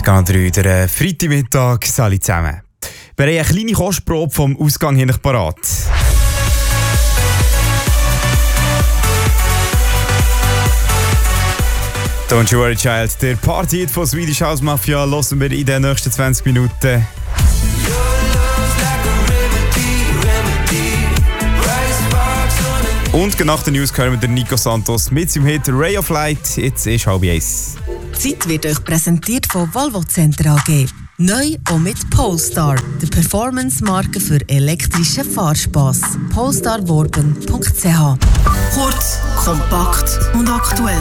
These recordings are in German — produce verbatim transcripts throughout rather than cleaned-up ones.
Kanal drei, der Freitagmittag, alle zusammen. Wir haben eine kleine Kostprobe vom Ausgang hier noch parat. Don't you worry, child. Der Party von Swedish House Mafia hören wir in den nächsten zwanzig Minuten. Und nach der News hören wir den Nico Santos mit seinem Hit Ray of Light. Jetzt ist halb eins. Die Zeit wird euch präsentiert von Volvo Center A G. Neu auch mit Polestar, der Performance-Marke für elektrischen Fahrspass. polestar worben punkt c h. Kurz, kompakt und aktuell.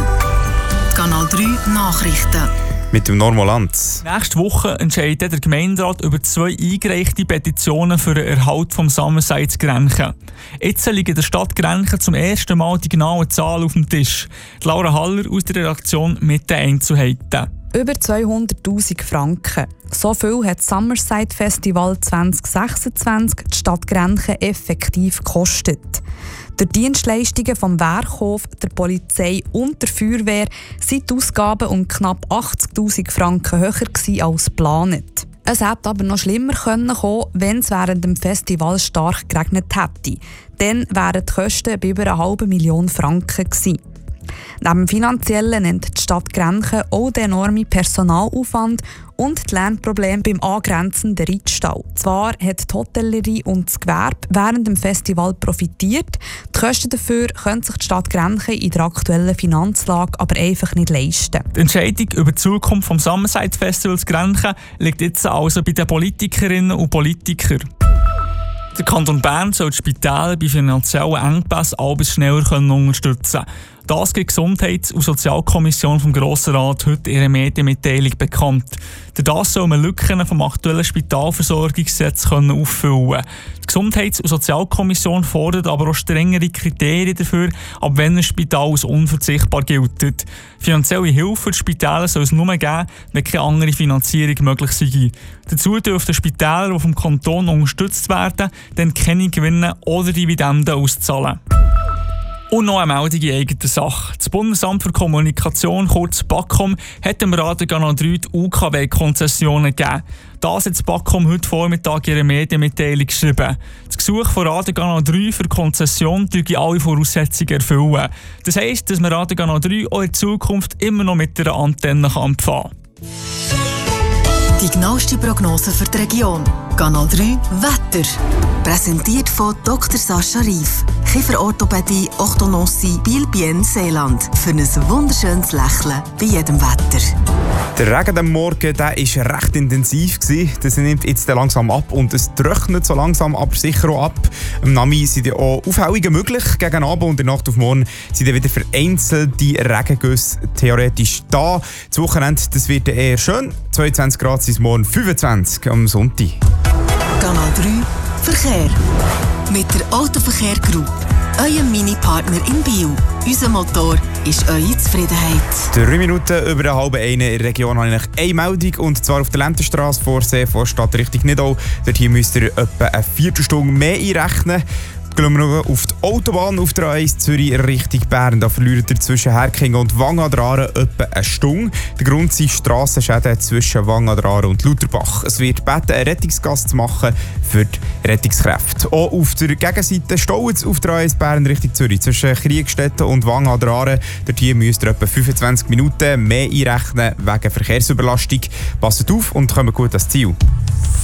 Kanal drei Nachrichten. Mit dem Normalland. Nächste Woche entscheidet der Gemeinderat über zwei eingereichte Petitionen für den Erhalt vom Summersides Grenchen. Jetzt liegen der Stadt Grenchen zum ersten Mal die genauen Zahlen auf dem Tisch. Laura Haller aus der Redaktion mit den Einzelheiten. Über zweihunderttausend Franken. So viel hat das Summerside Festival zwanzig sechsundzwanzig die Stadt Grenchen effektiv gekostet. Durch Dienstleistungen vom Werkhof, der Polizei und der Feuerwehr sind die Ausgaben um knapp achtzigtausend Franken höher gewesen als geplant. Es hätte aber noch schlimmer kommen können, wenn es während dem Festival stark geregnet hätte. Dann wären die Kosten bei über eine halbe Million Franken gewesen. Neben dem Finanziellen nennt die Stadt Grenchen auch den enormen Personalaufwand und die Lärmprobleme beim angrenzenden Reitstall. Zwar hat die Hotellerie und das Gewerbe während dem Festival profitiert, die Kosten dafür können sich die Stadt Grenchen in der aktuellen Finanzlage aber einfach nicht leisten. Die Entscheidung über die Zukunft des Summerside Festivals Grenchen liegt jetzt also bei den Politikerinnen und Politikern. Der Kanton Bern soll die Spitäler bei finanziellen Engpässen alles schneller unterstützen können. Das gibt die Gesundheits- und Sozialkommission vom Grossen Rat heute ihre Medienmitteilung bekannt. Dadurch soll man Lücken vom aktuellen Spitalversorgungsgesetz auffüllen können. Die Gesundheits- und Sozialkommission fordert aber auch strengere Kriterien dafür, ab wann ein Spital als unverzichtbar gilt. Finanzielle Hilfe für die Spitäler soll es nur geben, wenn keine andere Finanzierung möglich sei. Dazu dürfen Spitäler, die vom Kanton unterstützt werden, dann keine Gewinne oder Dividenden auszahlen. Und noch eine Meldung in eigener Sache. Das Bundesamt für Kommunikation, kurz BAKOM, hat dem Radiokanal drei die U K W-Konzessionen gegeben. Das hat das BAKOM heute Vormittag ihre Medienmitteilung geschrieben. Das Gesuch von Radiokanal drei für Konzession erfüllt alle Voraussetzungen erfüllen. Das heisst, dass man Radiokanal drei auch in Zukunft immer noch mit einer Antenne empfangen kann. Die genaueste Prognose für die Region. Kanal drei Wetter. Präsentiert von Doktor Sascha Rief. Kieferorthopädie, Orthodontie, Biel-Bien, Seeland. Für ein wunderschönes Lächeln bei jedem Wetter. Der Regen am Morgen der war recht intensiv. Das nimmt jetzt langsam ab und es trocknet so langsam, aber sicher auch ab. Am Nami sind auch Aufhellungen möglich. Gegen Abend und in der Nacht auf morgen sind dann wieder vereinzelte Regengüsse theoretisch da. Das Wochenende das wird eher schön. zweiundzwanzig Grad sind es morgen, fünfundzwanzig am Sonntag. Kanal drei Verkehr. Mit der Autoverkehr Group. Eurem Mini-Partner in Biel. Unser Motor ist eure Zufriedenheit. Drei Minuten über eine halbe eine in der Region habe ich eine Meldung. Und zwar auf der Lentenstrasse vor See, vor Stadt Richtung Nidau. Dort hier müsst ihr etwa eine Viertelstunde mehr einrechnen. Gehen wir noch auf die Autobahn auf der A eins Zürich Richtung Bern. Da verliert ihr zwischen Herkingen und Wang an der Aare etwa eine Stunde. Der Grund sind Strassenschäden zwischen Wang an der Aare und Lutherbach. Es wird gebeten, einen Rettungsgass zu machen für die Rettungskräfte. Auch auf der Gegenseite staut es auf der A eins Bern Richtung Zürich. Zwischen Kriegstetten und Wang an der Aare. Dort hier müsst ihr etwa fünfundzwanzig Minuten mehr einrechnen wegen Verkehrsüberlastung. Passt auf und kommt gut ans Ziel.